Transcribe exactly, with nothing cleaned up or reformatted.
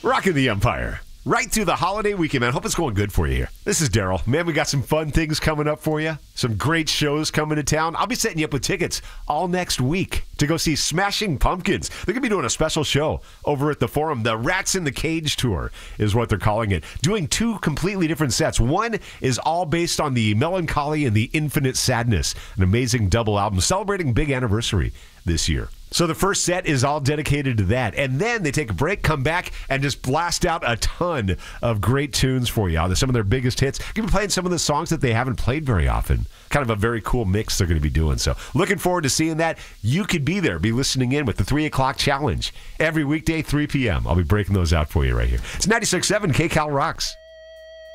Rocking the Empire. Right through the holiday weekend, man. Hope it's going good for you here. This is Daryl. Man, we got some fun things coming up for you. Some great shows coming to town. I'll be setting you up with tickets all next week to go see Smashing Pumpkins. They're going to be doing a special show over at the Forum. The Rats in the Cage Tour is what they're calling it. Doing two completely different sets. One is all based on the melancholy and the infinite sadness. An amazing double album celebrating big anniversary this year. So the first set is all dedicated to that. And then they take a break, come back, and just blast out a ton of great tunes for you. Some of their biggest hits. You'll be playing some of the songs that they haven't played very often. Kind of a very cool mix they're going to be doing. So looking forward to seeing that. You could be there, be listening in with the three o'clock challenge. Every weekday, three p.m. I'll be breaking those out for you right here. It's ninety-six point seven K Cal Rocks.